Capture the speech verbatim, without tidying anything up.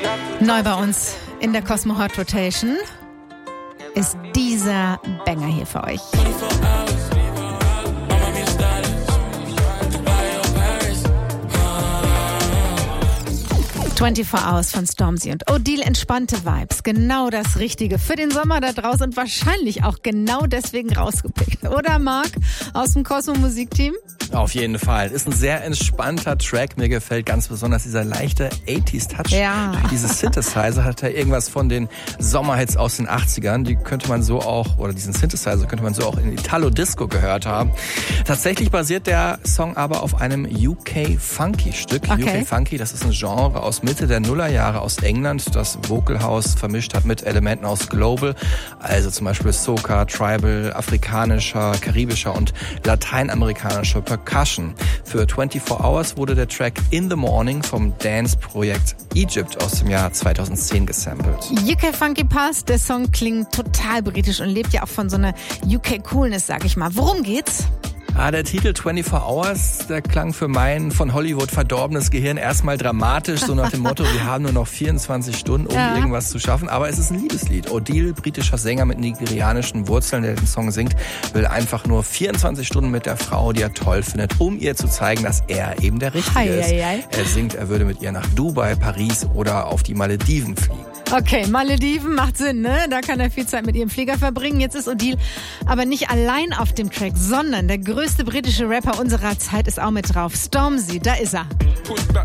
Neu bei uns in der Cosmo Hot Rotation ist dieser Banger hier für euch. vierundzwanzig Hours von Stormzy und Odile, entspannte Vibes. Genau das Richtige für den Sommer da draußen und wahrscheinlich auch genau deswegen rausgepickt. Oder Marc aus dem Cosmo Musikteam? Auf jeden Fall. Ist ein sehr entspannter Track. Mir gefällt ganz besonders dieser leichte achtziger-Touch. Ja. Diese Synthesizer hat ja irgendwas von den Sommerhits aus den achtzigern. Die könnte man so auch, oder diesen Synthesizer könnte man so auch in Italo-Disco gehört haben. Tatsächlich basiert der Song aber auf einem U K-Funky-Stück. Okay. U K-Funky, das ist ein Genre aus Mitte der Nullerjahre aus England, das Vocal House vermischt hat mit Elementen aus Global, also zum Beispiel Soca, Tribal, afrikanischer, karibischer und lateinamerikanischer Percussion. Für vierundzwanzig Hours wurde der Track In the Morning vom Dance-Projekt Egypt aus dem Jahr zweitausendzehn gesampelt. U K Funky passt, der Song klingt total britisch und lebt ja auch von so einer U K-Coolness, sag ich mal. Worum geht's? Ah, der Titel vierundzwanzig Hours, der klang für mein von Hollywood verdorbenes Gehirn erstmal dramatisch, so nach dem Motto, wir haben nur noch vierundzwanzig Stunden, um ja. irgendwas zu schaffen. Aber es ist ein Liebeslied. Odile, britischer Sänger mit nigerianischen Wurzeln, der den Song singt, will einfach nur vierundzwanzig Stunden mit der Frau, die er toll findet, um ihr zu zeigen, dass er eben der Richtige hei, ist. Hei, hei. Er singt, er würde mit ihr nach Dubai, Paris oder auf die Malediven fliegen. Okay, Malediven macht Sinn, ne? Da kann er viel Zeit mit ihrem Flieger verbringen. Jetzt ist Odile aber nicht allein auf dem Track, sondern der größte britische Rapper unserer Zeit ist auch mit drauf. Stormzy, da ist er.